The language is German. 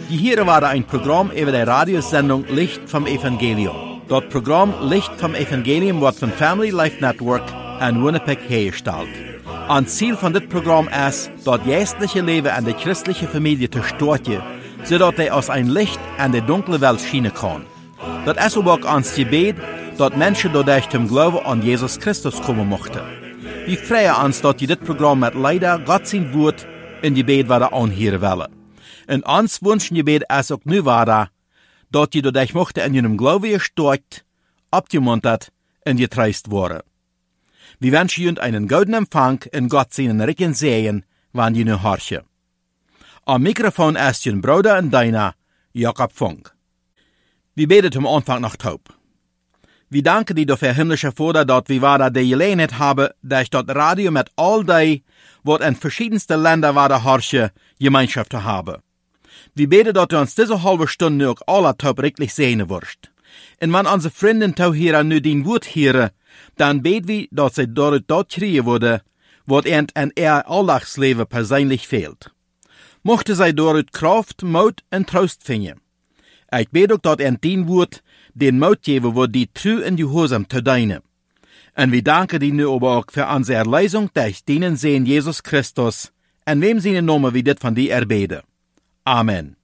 Hier war ein Programm über die Radiosendung Licht vom Evangelium. Das Programm Licht vom Evangelium wird von Family Life Network in Winnipeg hergestellt. Ein Ziel von dit Programm ist, das geistliche Leben an der christlichen Familie zu stärken, sodass er aus ein Licht an die dunkle Welt schienen kann. Das ist aber auch ans Gebet, dass Menschen dadurch zum Glauben an Jesus Christus kommen möchten. Wir freuen uns, dass dit Programm mit leider Gott sein Wort in Gebet wieder anhören wollen. Und uns wünschen Gebet ist auch nu weiter, dass die dadurch möchten in ihrem Glauben gestärkt, abgemuntert und getröstet worden. Wir wünschen Ihnen einen guten Empfang und Gott seinen Rücken sehen, wann Sie nu horchen. Am Mikrofon ist Ihr Bruder und Deiner, Jakob Funk. Wir beten zum Anfang noch taub. Wir danken dir dafür, himmlischer Vater, dass wir wieder die Gelegenheit haben, dass das Radio mit all die, was in verschiedensten Ländern wieder horchen, Gemeinschaft zu haben. Wir beten, dass du uns diese halbe Stunde auch alle taub richtig sehen wirst. Und wenn unsere Freunde tau hier nu dein Wort hören, dann beten wir, dass sie dort kriegen würde, was ihnen in ihr Alltagsleben persönlich fehlt. Mochte sie dort Kraft, Mut und Trost finden. Ich bete auch, dass dein Wort den Mut geben wird, die treu in Gehorsam zu dienen. Und wir danken dir nu aber auch für unsere Erlösung durch deinen Sohn Jesus Christus, in wem seine Namen wir dit von dir erbeten. Amen.